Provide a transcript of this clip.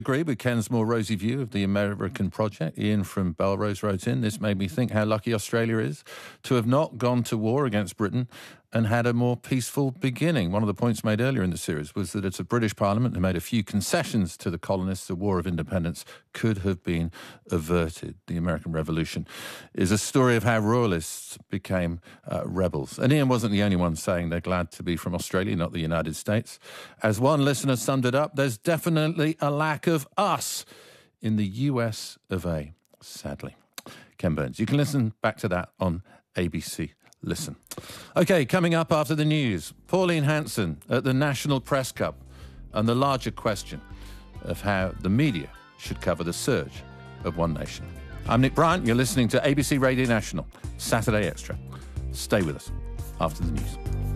Agree with Ken's more rosy view of the American project. Ian from Belrose wrote in, this made me think how lucky Australia is to have not gone to war against Britain and had a more peaceful beginning. One of the points made earlier in the series was that it's a British Parliament who made a few concessions to the colonists. The War of Independence could have been averted. The American Revolution is a story of how royalists became rebels. And Ian wasn't the only one saying they're glad to be from Australia, not the United States. As one listener summed it up, there's definitely a lack of us in the US of A, sadly. Ken Burns. You can listen back to that on ABC Listen. OK, coming up after the news, Pauline Hanson at the National Press Cup and the larger question of how the media should cover the surge of One Nation. I'm Nick Bryant. You're listening to ABC Radio National, Saturday Extra. Stay with us after the news.